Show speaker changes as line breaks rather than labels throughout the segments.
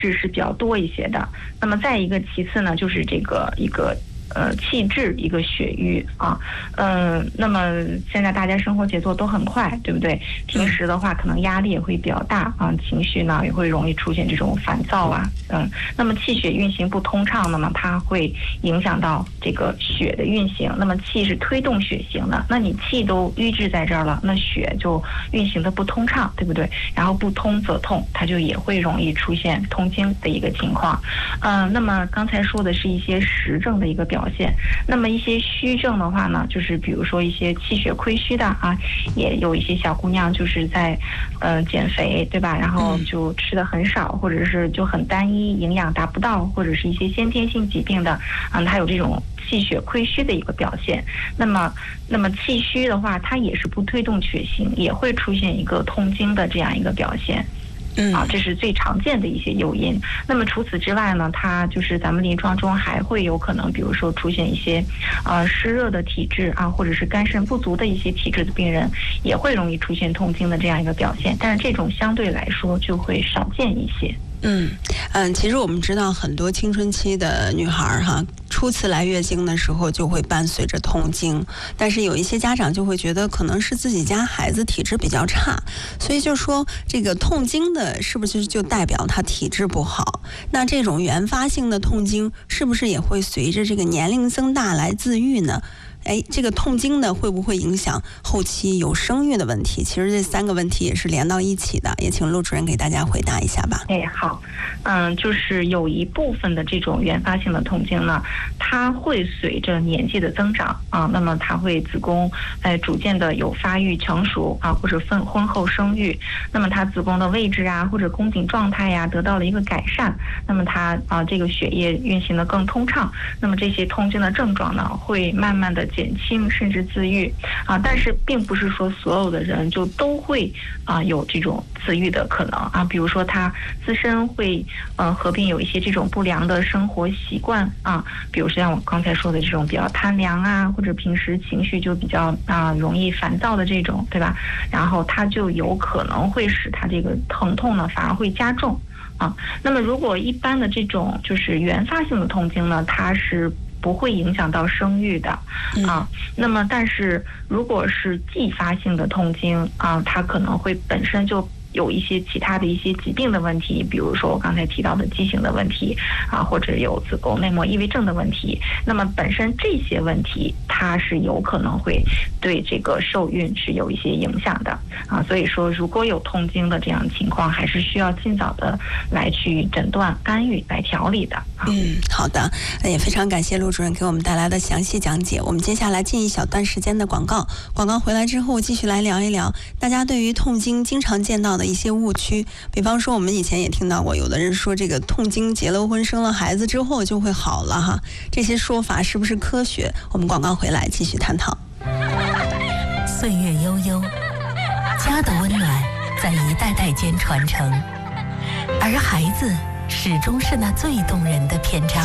质是比较多一些的。那么再一个其次呢，就是这个一个气滞，一个血瘀啊。那么现在大家生活节奏都很快，对不对？平时的话可能压力也会比较大啊，情绪呢也会容易出现这种烦躁啊。那么气血运行不通畅，那么它会影响到这个血的运行。那么气是推动血行的，那你气都瘀滞在这儿了，那血就运行的不通畅，对不对？然后不通则痛，它就也会容易出现痛经的一个情况。那么刚才说的是一些实症的一个表现。那么一些虚症的话呢，就是比如说一些气血亏虚的啊，也有一些小姑娘就是在减肥，对吧？然后就吃的很少，或者是就很单一，营养达不到，或者是一些先天性疾病的它有这种气血亏虚的一个表现。那么气虚的话，它也是不推动血行，也会出现一个痛经的这样一个表现。这是最常见的一些诱因。那么除此之外呢，它就是咱们临床中还会有可能，比如说出现一些湿热的体质啊，或者是肝肾不足的一些体质的病人，也会容易出现痛经的这样一个表现，但是这种相对来说就会少见一些。
其实我们知道很多青春期的女孩初次来月经的时候就会伴随着痛经，但是有一些家长就会觉得可能是自己家孩子体质比较差，所以就说这个痛经的是不是就代表他体质不好？那这种原发性的痛经是不是也会随着这个年龄增大来自愈呢？这个痛经呢会不会影响后期有生育的问题？其实这3个问题也是连到一起的，也请陆主任给大家回答一下吧。
好，就是有一部分的这种原发性的痛经呢，它会随着年纪的增长那么它会子宫逐渐的有发育成熟或者婚后生育，那么它子宫的位置或者宫颈状态得到了一个改善，那么它这个血液运行的更通畅，那么这些痛经的症状呢会慢慢的减轻甚至自愈但是并不是说所有的人就都会有这种自愈的可能比如说他自身会合并有一些这种不良的生活习惯比如说像我刚才说的这种比较贪凉或者平时情绪就比较容易烦躁的这种，对吧？然后他就有可能会使他这个疼痛呢反而会加重那么如果一般的这种就是原发性的痛经呢，它是不会影响到生育的那么但是如果是继发性的痛经它可能会本身就有一些其他的一些疾病的问题，比如说我刚才提到的畸形的问题或者有子宫内膜异位症的问题，那么本身这些问题它是有可能会对这个受孕是有一些影响的所以说如果有痛经的这样情况，还是需要尽早的来去诊断干预来调理的
好的，也非常感谢陆主任给我们带来的详细讲解。我们接下来进一小段时间的广告回来之后继续来聊一聊大家对于痛经经常见到的一些误区。比方说我们以前也听到过有的人说这个痛经结了婚生了孩子之后就会好了这些说法是不是科学？我们广告回来继续探讨。
岁月悠悠，家的温暖在一代代间传承，而孩子始终是那最动人的篇章。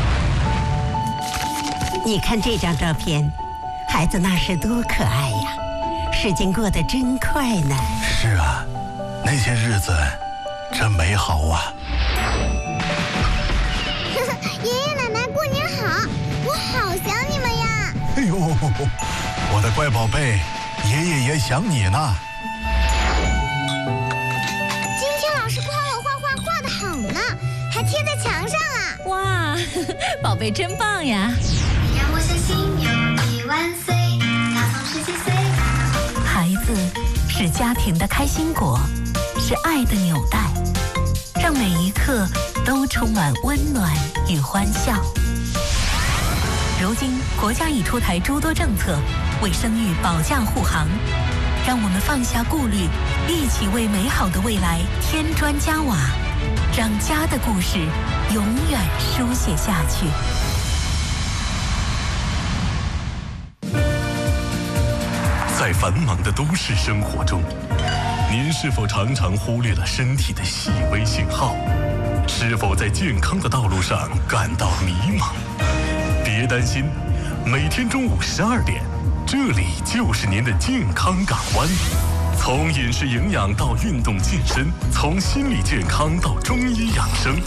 你看这张照片，孩子那是多可爱呀！时间过得真快呢。
是啊，那些日子真美好啊！
爷爷奶奶过年好，我好想你们呀！
哎呦，我的乖宝贝，爷爷也想你呢。
今天老师夸我画画画得好呢，还贴在墙上啊！
哇，宝贝真棒呀！
让我相信有你万岁，大风17岁。
孩子是家庭的开心果，是爱的纽带，让每一刻都充满温暖与欢笑。如今国家已出台诸多政策，为生育保驾护航，让我们放下顾虑，一起为美好的未来添砖加瓦，让家的故事永远书写下去。
在繁忙的都市生活中，您是否常常忽略了身体的细微信号？是否在健康的道路上感到迷茫？别担心，每天中午12点，这里就是您的健康港湾。 从饮食营养到运动健身，从心理健康到中医养生，